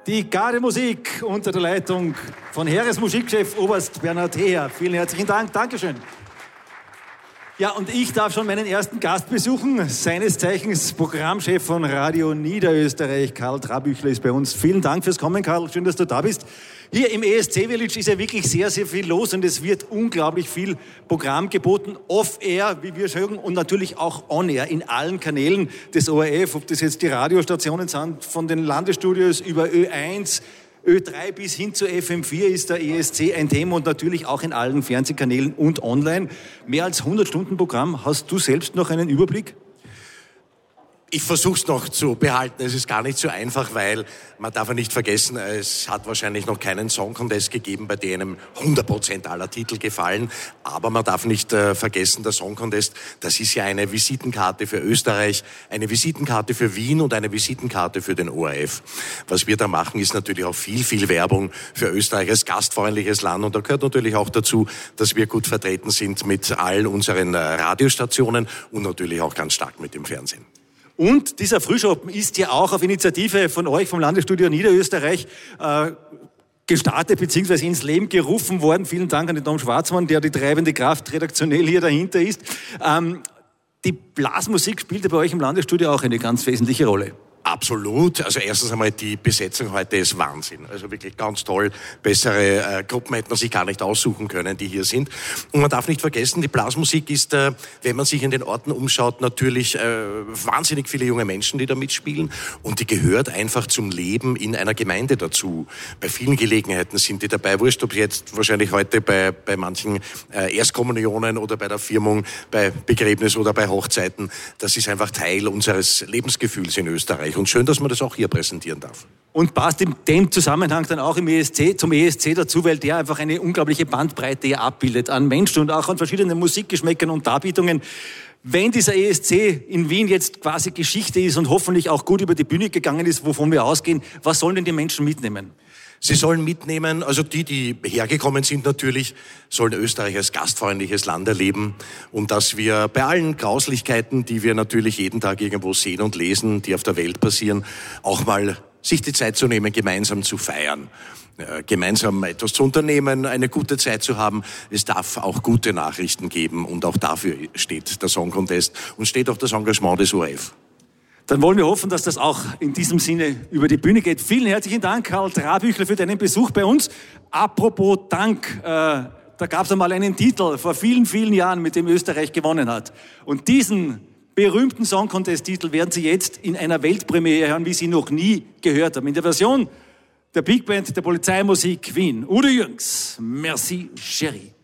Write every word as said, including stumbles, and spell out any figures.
die Gardemusik unter der Leitung von Heeresmusikchef Oberst Bernhard Heer. Vielen herzlichen Dank. Dankeschön. Ja, und ich darf schon meinen ersten Gast besuchen, seines Zeichens Programmchef von Radio Niederösterreich. Karl Trabüchler ist bei uns. Vielen Dank fürs Kommen, Karl. Schön, dass du da bist. Hier im E S C Village ist ja wirklich sehr, sehr viel los und es wird unglaublich viel Programm geboten. Off-Air, wie wir sagen, und natürlich auch On-Air in allen Kanälen des O R F. Ob das jetzt die Radiostationen sind, von den Landesstudios über Ö eins, Ö drei bis hin zu F M vier ist der E S C ein Thema und natürlich auch in allen Fernsehkanälen und online. Mehr als hundert Stunden Programm. Hast du selbst noch einen Überblick? Ich versuche es noch zu behalten. Es ist gar nicht so einfach, weil man darf ja nicht vergessen, es hat wahrscheinlich noch keinen Song Contest gegeben, bei dem hundert Prozent aller Titel gefallen. Aber man darf nicht äh, vergessen, der Song Contest, das ist ja eine Visitenkarte für Österreich, eine Visitenkarte für Wien und eine Visitenkarte für den O R F. Was wir da machen, ist natürlich auch viel, viel Werbung für Österreich als gastfreundliches Land. Und da gehört natürlich auch dazu, dass wir gut vertreten sind mit allen unseren äh, Radiostationen und natürlich auch ganz stark mit dem Fernsehen. Und dieser Frühschoppen ist ja auch auf Initiative von euch, vom Landesstudio Niederösterreich, äh, gestartet bzw. ins Leben gerufen worden. Vielen Dank an den Tom Schwarzmann, der die treibende Kraft redaktionell hier dahinter ist. Ähm, die Blasmusik spielt ja bei euch im Landesstudio auch eine ganz wesentliche Rolle. Absolut. Also erstens einmal, die Besetzung heute ist Wahnsinn. Also wirklich ganz toll. Bessere äh, Gruppen hätte man sich gar nicht aussuchen können, die hier sind. Und man darf nicht vergessen, die Blasmusik ist, äh, wenn man sich in den Orten umschaut, natürlich äh, wahnsinnig viele junge Menschen, die da mitspielen. Und die gehört einfach zum Leben in einer Gemeinde dazu. Bei vielen Gelegenheiten sind die dabei. Wurscht, ob jetzt wahrscheinlich heute bei, bei manchen äh, Erstkommunionen oder bei der Firmung, bei Begräbnis oder bei Hochzeiten. Das ist einfach Teil unseres Lebensgefühls in Österreich. Und schön, dass man das auch hier präsentieren darf. Und passt in dem Zusammenhang dann auch im E S C, zum E S C dazu, weil der einfach eine unglaubliche Bandbreite hier abbildet an Menschen und auch an verschiedenen Musikgeschmäckern und Darbietungen. Wenn dieser E S C in Wien jetzt quasi Geschichte ist und hoffentlich auch gut über die Bühne gegangen ist, wovon wir ausgehen, was sollen denn die Menschen mitnehmen? Sie sollen mitnehmen, also die, die hergekommen sind natürlich, sollen Österreich als gastfreundliches Land erleben und dass wir bei allen Grauslichkeiten, die wir natürlich jeden Tag irgendwo sehen und lesen, die auf der Welt passieren, auch mal sich die Zeit zu nehmen, gemeinsam zu feiern. Äh, gemeinsam etwas zu unternehmen, eine gute Zeit zu haben. Es darf auch gute Nachrichten geben und auch dafür steht der Song Contest und steht auch das Engagement des O R F. Dann wollen wir hoffen, dass das auch in diesem Sinne über die Bühne geht. Vielen herzlichen Dank, Karl Trabüchler, für deinen Besuch bei uns. Apropos Dank, äh, da gab es einmal einen Titel vor vielen, vielen Jahren, mit dem Österreich gewonnen hat. Und diesen berühmten Song Contest-Titel werden Sie jetzt in einer Weltpremiere hören, wie Sie noch nie gehört haben. In der Version der Big Band der Polizeimusik Wien. Udo Jürgens, Merci, Chérie.